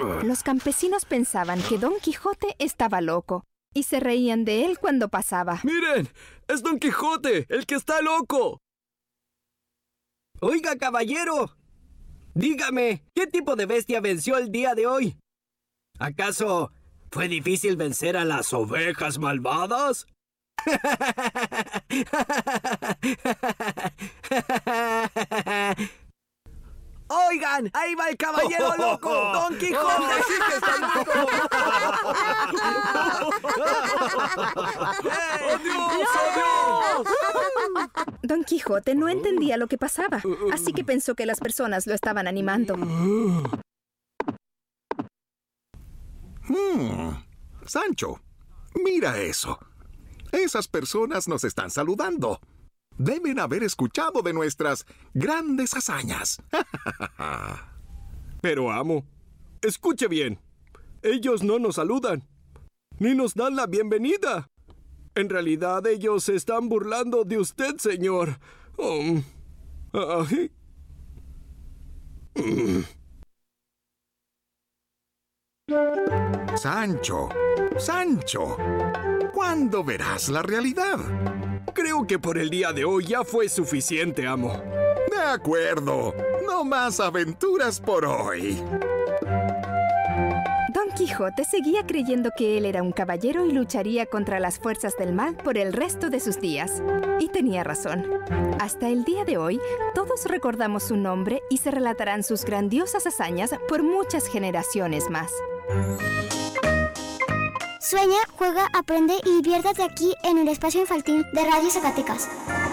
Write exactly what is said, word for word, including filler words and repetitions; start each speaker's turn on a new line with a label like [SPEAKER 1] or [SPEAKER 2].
[SPEAKER 1] Los campesinos pensaban que Don Quijote estaba loco y se reían de él cuando pasaba.
[SPEAKER 2] ¡Miren! ¡Es Don Quijote, el que está loco!
[SPEAKER 3] Oiga, caballero, dígame, ¿qué tipo de bestia venció el día de hoy? ¿Acaso fue difícil vencer a las ovejas malvadas? Oigan, ahí va el caballero loco, Don Quijote.
[SPEAKER 2] ¡Sí que está loco! ¡Adiós, adiós!
[SPEAKER 1] Don Quijote no entendía lo que pasaba, así que pensó que las personas lo estaban animando.
[SPEAKER 4] Hmm. Sancho, mira eso. Esas personas nos están saludando. Deben haber escuchado de nuestras grandes hazañas.
[SPEAKER 2] Pero, amo, escuche bien. Ellos no nos saludan, ni nos dan la bienvenida. En realidad, ellos se están burlando de usted, señor. Um, ay. Mm.
[SPEAKER 4] Sancho, Sancho, ¿cuándo verás la realidad?
[SPEAKER 2] Creo que por el día de hoy ya fue suficiente, amo.
[SPEAKER 4] De acuerdo, no más aventuras por hoy.
[SPEAKER 1] Don Quijote seguía creyendo que él era un caballero y lucharía contra las fuerzas del mal por el resto de sus días. Y tenía razón. Hasta el día de hoy, todos recordamos su nombre y se relatarán sus grandiosas hazañas por muchas generaciones más.
[SPEAKER 5] Sueña, juega, aprende y diviértete aquí en el espacio infantil de Radio Zacatecas.